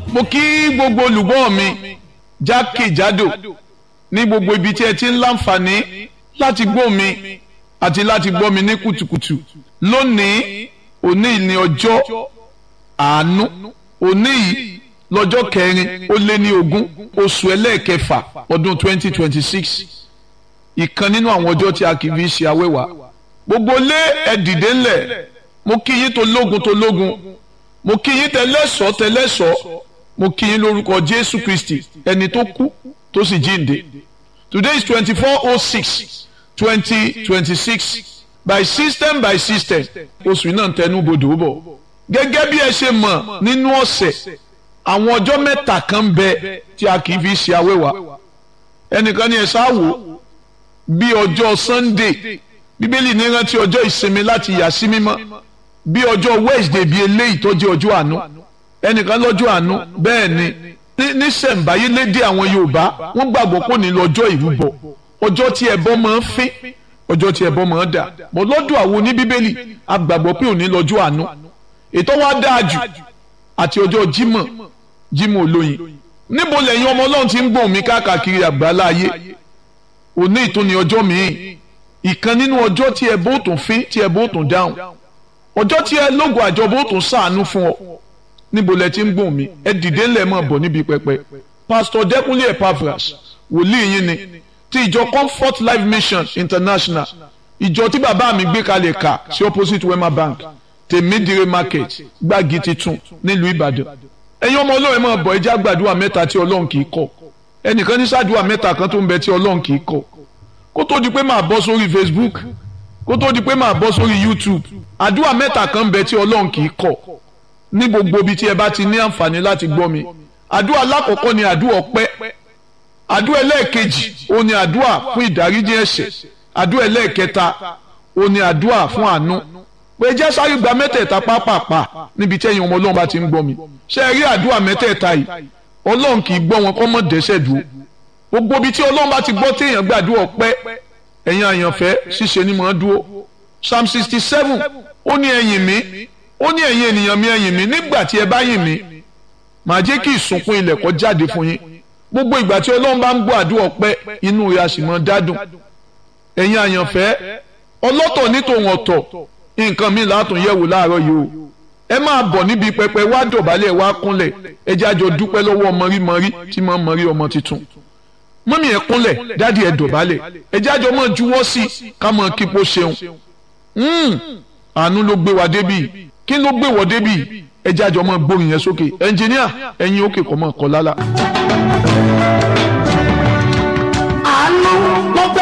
mo kí gbogbo olùgbọ́ mi jákèjádò ní gbogbo ibi tí ẹ ti ń láǹfààní láti gbọ́ mi àti láti gbọ́ mi ní kùtùkùtù lónìí òní ní ọjọ́ àánú òní yìí lọ́jọ́ kẹrin ó lé ní ogún oṣù ẹlẹ́ẹ̀kẹfà ọdún 2026 ìkan nínú àwọn ọjọ́ tí a kì í fi ṣe awẹ́wà gbogbo lé ẹ dìde ńlẹ̀ mo kí yín tológun mo kí yín tẹlẹ́sọ̀ mo kí yín lórúkọ Jésù Kristi ẹni tó kú tó sì jíǹde today is 24/06/2026 by system oṣù náà tẹnu bodò bọ̀ gẹ́gẹ́ bí ẹ ṣe mọ̀ nínú ọ̀sẹ̀ àwọn ọjọ́ mẹ́ta kan bẹ tí a kì í fi ṣe awẹ́wà ẹnìkan ní ẹ ṣáàwò bí ọjọ́ Sunday bíbélì ní rántí ọjọ́ ìsinmi láti yà sí mímọ́ bí ọjọ́ Wednesday bí eléyìí tó jẹ́ ọjọ́ àánú ẹnìkan lọ́jọ́ àánú bẹ́ẹ̀ ni níṣẹ̀ǹbáyé lédè àwọn Yorùbá wọ́n gbàgbọ́ pé ní lọ́jọ́ ìrúbọ ọjọ́ tí ẹbọ máa ń fín ọjọ́ tí ẹbọ máa ń dà mọ́ lọ́dọ̀ àwọn oníbíbélì a gbàgbọ́ pé òní lọ́jọ́ àánú ètò wa dáa jù àti ọjọ́ Jímọ̀ olóyin níbo lẹ́yìn ọmọ Ọlọ́run ti ń gbóhùn mi káàkiri àgbáńlá ayé òní ìtúni ọjọ́ míì ìkan nínú ọjọ́ tí ẹbọ ò tún fín tí ẹbọ ò tún dáhùn ọjọ́ tí ẹ lógo àjọbọ ò tún ṣàánú fún ọ níbo lẹ ti ń gbóhùn mi ẹ dìde ńlẹ̀ mọ̀ bọ̀ níbi pẹpẹ Pastor Dẹ́kúnlé Epaphras wòlíì yín ni ti ìjọ Comfort Life Mission International ìjọ tí bàbá mi gbé kalẹ̀ kà sí opposite Wema Bank Tèmídìrè Market Gbági Titun nílùú Ìbàdàn ẹ̀yin ọmọ Ọlọ́run mọ̀ bọ̀ ẹjẹ́ àgbàdua mẹ́ta tí Ọlọ́run kì í kọ̀ ẹnìkan ní sàdúà mẹ́ta kan tó ń bẹ tí Ọlọ́run kì í kọ̀ kó tó di pé máa bọ́ sórí Facebook kó tó di pé máa bọ́ sórí YouTube àdúà mẹ́ta kan ń bẹ tí Ọlọ́run kì í kọ̀ ní gbogbo ibi tí ẹ bá ti ní àǹfààní láti gbọ́ mi àdúà alákọ̀ọ́kọ́ ni àdúà ọpẹ́ àdúà ẹlẹ́ẹ̀kejì ó ní àdúà fún ìdáríjì ẹ̀ṣẹ̀ àdúà ẹlẹ́ẹ̀kẹta ó ní àdúà fún àánú pé jẹ́ sáré gba mẹ́tẹ̀ẹ̀ta pápápá níbi tí ẹ̀yin ọmọ Ọlọ́run bá ti ń gbọ́ mi ṣé ẹ rí àdúà mẹ́tẹ̀ẹ̀ta yìí Ọlọ́run kì í gbọ́ wọn kọ́ mọ́ dẹ́sẹ̀ dúró gbogbo ibi tí Ọlọ́run bá ti gbọ́ téèyàn gbàdúrà ọpẹ́ ẹ̀yin àyànfẹ́ ṣíṣe ni mò ń dúró Psalm 67 ó ní ẹ̀yìn mi ó ní ẹ̀yin ènìyàn mi ẹ̀yìn mi nígbà tí ẹ bá yìn mí màá jẹ́ kí ìsùnkún ilẹ̀ kó jáde fún yín gbogbo ìgbà tí Ọlọ́run bá ń gbọ́ àdúrà ọpẹ́ inú rẹ̀ á sì máa dádùn ẹ̀yin àyànfẹ́ ọlọ́tọ̀ ní tòun ọ̀tọ̀ nǹkan mi látún yẹ̀wò láàárọ̀ yìí o ẹ máa bọ̀ níbi pẹpẹ wá dọ̀bálẹ̀ wá kúnlẹ̀ ẹ jẹ́ àjọ dúpẹ́ lọ́wọ́ mọ̀rímọ̀rí tí máa ń mọ̀rí ọmọ tuntun mọ́mí ẹ kúnlẹ̀ dádì ẹ dọ̀bálẹ̀ ẹ jẹ́ àjọ máa juwọ́ sí ká máa kípo ṣeun àánú ló gbé wa débì kí ló gbé wọ débì ẹ jẹ́ àjọ máa gbórin yẹn sókè ẹnjìníà ẹ̀yin òkè kọ́ máa kọ́ lálá.